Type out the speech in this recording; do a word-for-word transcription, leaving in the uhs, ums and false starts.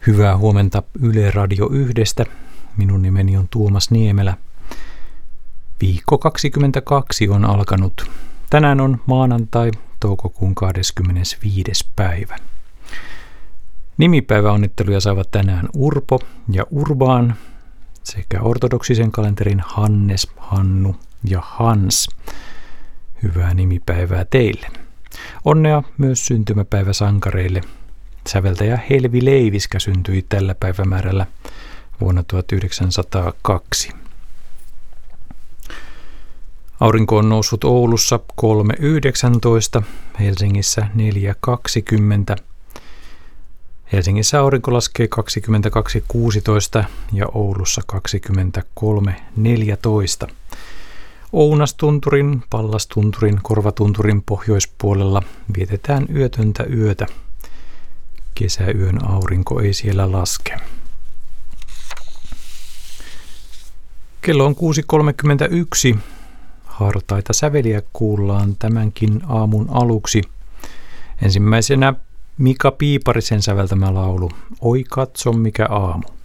Hyvää huomenta Yle Radio yhdestä. Minun nimeni on Tuomas Niemelä. Viikko kaksikymmentäkaksi on alkanut. Tänään on maanantai, toukokuun kahdeskymmenesviides päivä. Nimipäiväonnitteluja saavat tänään Urpo ja Urbaan sekä ortodoksisen kalenterin Hannes, Hannu ja Hans. Hyvää nimipäivää teille. Onnea myös syntymäpäiväsankareille. Säveltäjä Helvi Leiviskä syntyi tällä päivämäärällä vuonna tuhatyhdeksänsataakaksi. Aurinko on noussut Oulussa kolme yhdeksäntoista, Helsingissä neljä kaksikymmentä. Helsingissä aurinko laskee kaksikymmentäkaksi kuusitoista ja Oulussa kaksikymmentäkolme neljätoista. Ounastunturin, Pallastunturin, Korvatunturin pohjoispuolella vietetään yötöntä yötä. Kesäyön aurinko ei siellä laske. Kello on kuusi kolmekymmentäyksi. Hartaita säveliä kuullaan tämänkin aamun aluksi. Ensimmäisenä Mika Piiparisen säveltämä laulu Oi katso mikä aamu.